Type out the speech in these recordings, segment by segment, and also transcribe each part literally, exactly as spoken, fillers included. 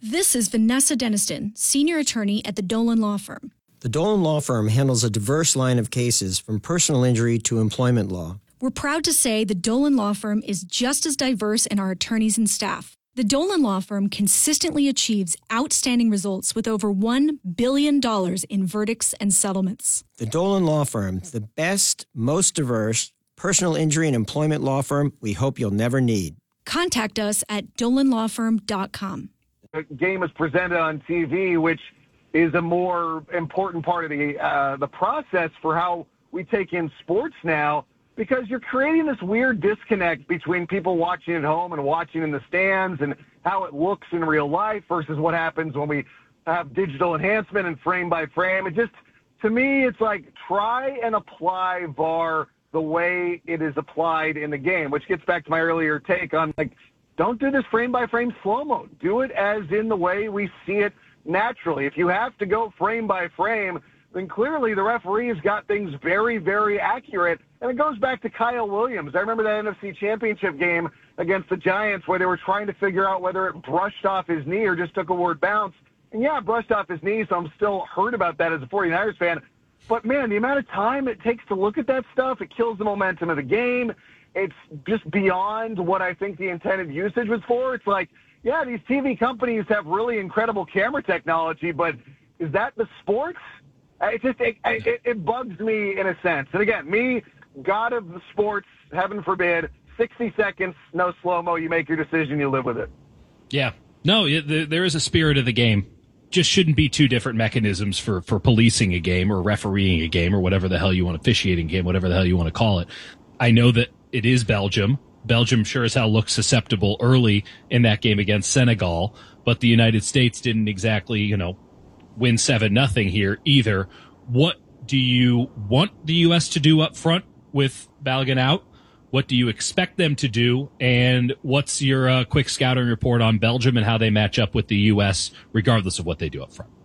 This is Vanessa Deniston, senior attorney at the Dolan Law Firm. The Dolan Law Firm handles a diverse line of cases from personal injury to employment law. We're proud to say the Dolan Law Firm is just as diverse in our attorneys and staff. The Dolan Law Firm consistently achieves outstanding results with over one billion dollars in verdicts and settlements. The Dolan Law Firm, the best, most diverse personal injury and employment law firm we hope you'll never need. Contact us at dolan law firm dot com. The game is presented on T V, which is a more important part of the uh, the process for how we take in sports now, because you're creating this weird disconnect between people watching at home and watching in the stands and how it looks in real life versus what happens when we have digital enhancement and frame by frame. It just, to me, it's like try and apply V A R the way it is applied in the game, which gets back to my earlier take on, like, don't do this frame by frame slow-mo. Do it as in the way we see it naturally. If you have to go frame by frame, then clearly the referees got things very, very accurate. And it goes back to Kyle Williams. I remember that N F C Championship game against the Giants where they were trying to figure out whether it brushed off his knee or just took a word bounce. And yeah, it brushed off his knee, so I'm still hurt about that as a 49ers fan. But, man, the amount of time it takes to look at that stuff, it kills the momentum of the game. It's just beyond what I think the intended usage was for. It's like, yeah, these T V companies have really incredible camera technology, but is that the sports? It just it, it, it bugs me in a sense. And again, me, God of the sports, heaven forbid, sixty seconds, no slow-mo, you make your decision, you live with it. Yeah. No, it, there is a spirit of the game. Just shouldn't be two different mechanisms for, for policing a game or refereeing a game or whatever the hell you want, officiating a game, whatever the hell you want to call it. I know that it is Belgium. Belgium sure as hell looked susceptible early in that game against Senegal, but the United States didn't exactly, you know, win seven nothing here either. What do you want the U S to do up front with Balogun out? What do you expect them to do? And what's your uh, quick scouting report on Belgium and how they match up with the U S regardless of what they do up front?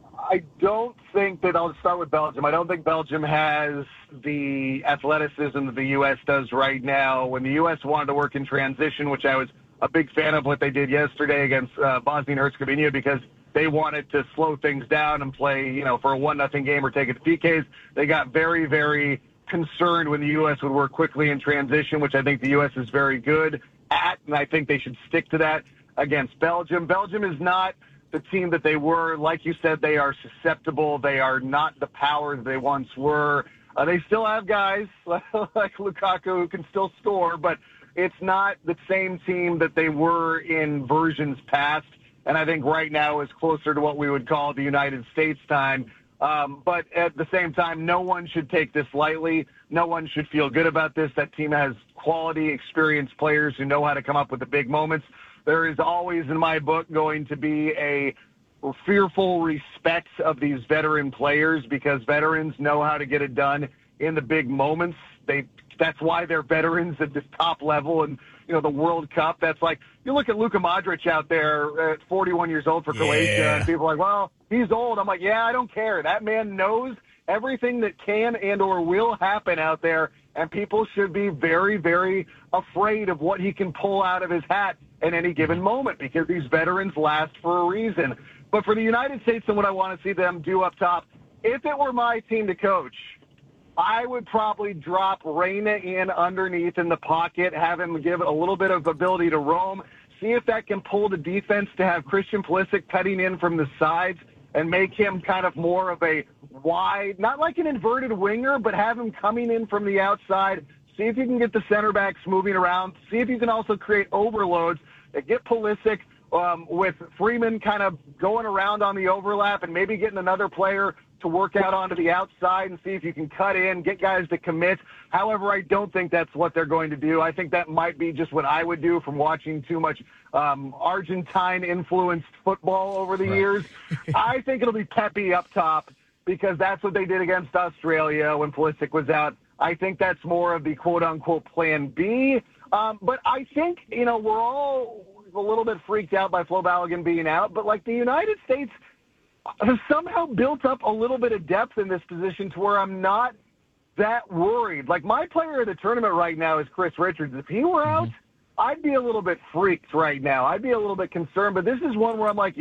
I don't think that, I'll start with Belgium. I don't think Belgium has the athleticism that the U S does right now. When the U S wanted to work in transition, which I was a big fan of what they did yesterday against uh, Bosnia and Herzegovina, because they wanted to slow things down and play, you know, for a one nothing game or take it to P Ks. They got very, very concerned when the U S would work quickly in transition, which I think the U S is very good at, and I think they should stick to that against Belgium. Belgium is not the team that they were. Like you said, they are susceptible. They are not the power that they once were. Uh, they still have guys like Lukaku who can still score, but it's not the same team that they were in versions past. And I think right now is closer to what we would call the United States time. Um, but at the same time, no one should take this lightly. No one should feel good about this. That team has quality, experienced players who know how to come up with the big moments. There is always, in my book, going to be a fearful respect of these veteran players, because veterans know how to get it done in the big moments. They that's why they're veterans at this top level. And, you know, the World Cup, that's like, you look at Luka Modric out there at forty-one years old for Croatia, yeah. And people are like, well, he's old. I'm like, yeah, I don't care. That man knows everything that can and or will happen out there, and people should be very, very afraid of what he can pull out of his hat at any given moment, because these veterans last for a reason. But for the United States and what I want to see them do up top, if it were my team to coach, I would probably drop Reyna in underneath in the pocket, have him give it a little bit of ability to roam, see if that can pull the defense to have Christian Pulisic cutting in from the sides and make him kind of more of a wide, not like an inverted winger, but have him coming in from the outside. See if you can get the center backs moving around. See if you can also create overloads that get Pulisic um, with Freeman kind of going around on the overlap and maybe getting another player to work out onto the outside and see if you can cut in, get guys to commit. However, I don't think that's what they're going to do. I think that might be just what I would do from watching too much um, Argentine-influenced football over the right. years. I think it'll be Pepe up top, because that's what they did against Australia when Pulisic was out. I think that's more of the quote-unquote plan B. Um, but I think, you know, we're all a little bit freaked out by Flo Balogun being out, but, like, the United States has somehow built up a little bit of depth in this position to where I'm not that worried. Like, my player of the tournament right now is Chris Richards. If he were out, mm-hmm. I'd be a little bit freaked right now. I'd be a little bit concerned, but this is one where I'm like,